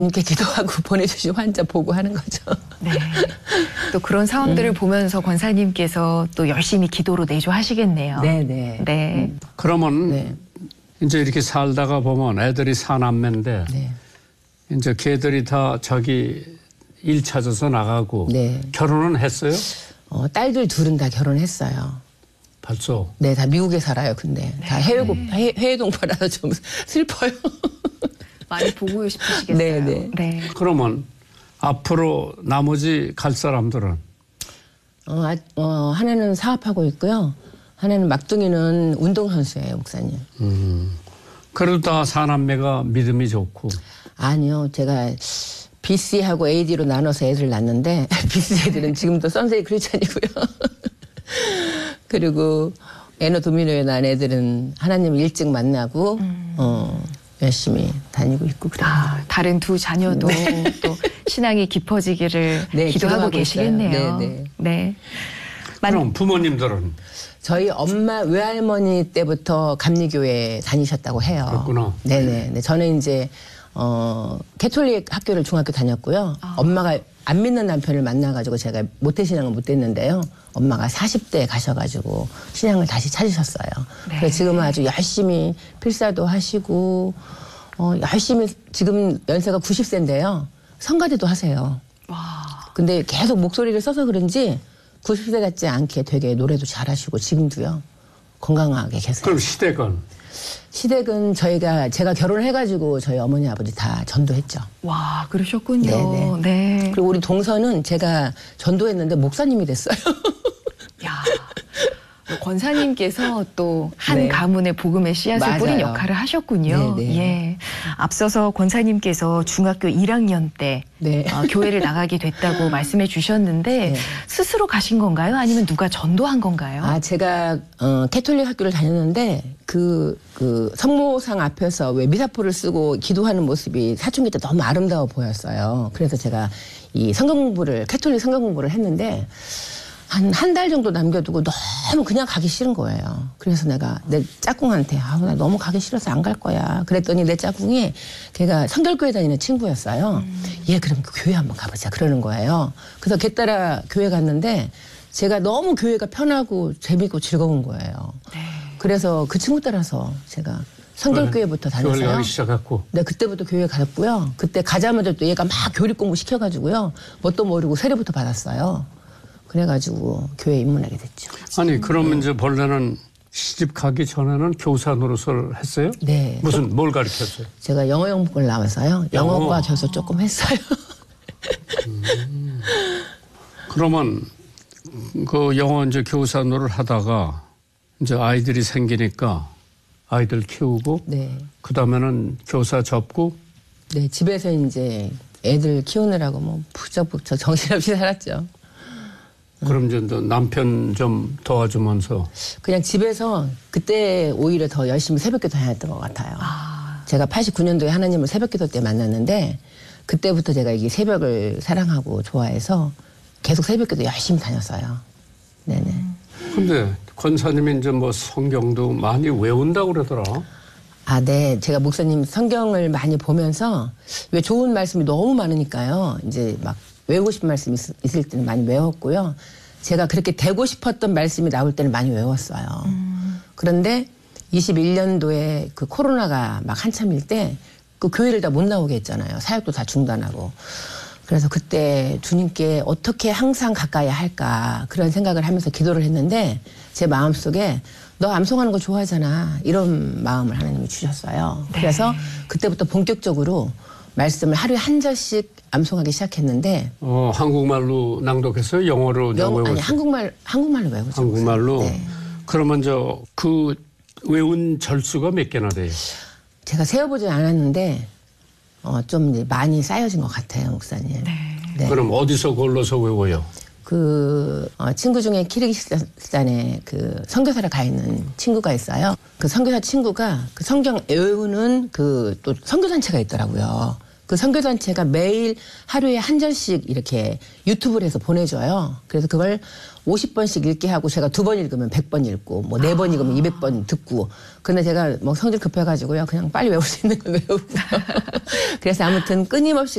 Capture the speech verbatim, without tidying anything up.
이렇게 기도하고 보내주신 환자 보고 하는 거죠. 네. 또 그런 상황들을 음. 보면서 권사님께서 또 열심히 기도로 내조하시겠네요. 네네. 네. 음. 그러면 네. 이제 이렇게 살다가 보면 애들이 사남매인데 네. 이제 걔들이 다 자기 일 찾아서 나가고 네. 결혼은 했어요? 어, 딸들 둘은 다 결혼했어요. 벌써? 네, 다 미국에 살아요. 근데 네. 다 해외, 해외, 해외 동포라서 좀 슬퍼요. 많이 보고 싶으시겠어요. 네네. 네. 그러면 앞으로 나머지 갈 사람들은? 어, 아, 어, 하나는 사업하고 있고요. 하나는 막둥이는 운동선수예요, 목사님. 음, 그래도 다 사남매가 믿음이 좋고. 아니요, 제가 비씨하고 에이디로 나눠서 애들 낳는데 비씨 애들은 지금도 선세이 크리스찬이고요. 그리고 에너 도미노에 난 애들은 하나님 일찍 만나고 음. 어, 열심히 다니고 있고 그래요. 아, 다른 두 자녀도 네. 또 신앙이 깊어지기를 네, 기도하고 계시겠네요. 네, 네. 네. 그럼 부모님들은? 저희 엄마 외할머니 때부터 감리교회 다니셨다고 해요. 그렇구나. 네네. 네, 저는 이제 어, 캐톨릭 학교를 중학교 다녔고요. 아. 엄마가 안 믿는 남편을 만나가지고 제가 모태신앙을 못했는데요. 엄마가 사십 대에 가셔가지고 신앙을 다시 찾으셨어요. 네. 그래서 지금은 아주 열심히 필사도 하시고 어, 열심히 지금 연세가 구십 세인데요. 성가대도 하세요. 와. 근데 계속 목소리를 써서 그런지 구십 세 같지 않게 되게 노래도 잘하시고 지금도요. 건강하게 계세요. 그럼 시댁은? 시댁은 저희가 제가 결혼을 해가지고 저희 어머니 아버지 다 전도했죠. 와, 그러셨군요. 네네. 네. 그리고 우리 동서는 제가 전도했는데 목사님이 됐어요. 야, 권사님께서 또 한 네. 가문의 복음의 씨앗을 맞아요. 뿌린 역할을 하셨군요. 네네. 예. 앞서서 권사님께서 중학교 일 학년 때 네. 어, 교회를 나가게 됐다고 말씀해 주셨는데 네. 스스로 가신 건가요? 아니면 누가 전도한 건가요? 아, 제가 어, 캐톨릭 학교를 다녔는데 그, 그 성모상 앞에서 왜 미사포를 쓰고 기도하는 모습이 사춘기 때 너무 아름다워 보였어요. 그래서 제가 이 성경 공부를 캐톨릭 성경 공부를 했는데 한 한 달 정도 남겨두고 너무 그냥 가기 싫은 거예요. 그래서 내가 내 짝꿍한테 아, 나 너무 가기 싫어서 안 갈 거야. 그랬더니 내 짝꿍이 걔가 성결교회 다니는 친구였어요. 음. 얘 그럼 그 교회 한번 가보자 그러는 거예요. 그래서 걔 따라 교회 갔는데 제가 너무 교회가 편하고 재밌고 즐거운 거예요. 네. 그래서 그 친구 따라서 제가 성결교회부터 다녔어요. 교회 가기 시작했고. 네, 그때부터 교회 갔고요. 그때 가자마자 또 얘가 막 교리 공부 시켜가지고요. 뭣도 모르고 세례부터 받았어요. 그래가지고 교회에 입문하게 됐죠. 아니 그러면 이제 본래는 시집 가기 전에는 교사 노릇을 했어요? 네. 무슨 뭘 가르쳤어요? 제가 영어 영문과를 나와서요. 영어. 영어과 교수 조금 했어요. 음. 그러면 그 영어 이제 교사 노릇 하다가 이제 아이들이 생기니까 아이들 키우고 네. 그 다음에는 교사 접고 네, 집에서 이제 애들 키우느라고 뭐 부쩍부쩍 정신없이 살았죠. 그럼 이제 남편 좀 도와주면서 그냥 집에서 그때 오히려 더 열심히 새벽기도 다녔던 것 같아요. 아. 제가 팔십구 년도에 하나님을 새벽기도 때 만났는데 그때부터 제가 이 새벽을 사랑하고 좋아해서 계속 새벽기도 열심히 다녔어요. 네네. 근데 권사님이 이제 뭐 성경도 많이 외운다고 그러더라. 아, 네. 제가 목사님 성경을 많이 보면서 왜 좋은 말씀이 너무 많으니까요. 이제 막 외우고 싶은 말씀이 있을 때는 많이 외웠고요. 제가 그렇게 되고 싶었던 말씀이 나올 때는 많이 외웠어요. 음. 그런데 이십일 년도에 그 코로나가 막 한참일 때 그 교회를 다 못 나오게 했잖아요. 사역도 다 중단하고. 그래서 그때 주님께 어떻게 항상 가까이 할까 그런 생각을 하면서 기도를 했는데 제 마음속에 너 암송하는 거 좋아하잖아. 이런 마음을 하나님이 주셨어요. 네. 그래서 그때부터 본격적으로 말씀을 하루에 한 절씩 암송하기 시작했는데 어, 한국말로 낭독했어요? 영어로 영, 외웠어요? 아니 한국말 한국말로 외우죠. 한국말로? 네. 그러면 저 그 외운 절수가 몇 개나 돼요? 제가 세어보진 않았는데 어, 좀 이제 많이 쌓여진 것 같아요, 목사님. 네. 네. 그럼 어디서 골라서 외워요? 그 어, 친구 중에 키르기스탄에 그 선교사를 가 있는 친구가 있어요. 그 선교사 친구가 그 성경 외우는 그 또 선교단체가 있더라고요. 그 선교단체가 매일 하루에 한 절씩 이렇게 유튜브를 해서 보내줘요. 그래서 그걸 오십 번씩 읽게 하고 제가 두 번 읽으면 백 번 읽고 뭐 네 번 읽으면 이백 번 듣고. 근데 제가 뭐 성질 급해가지고요. 그냥 빨리 외울 수 있는 걸 외우고. 그래서 아무튼 끊임없이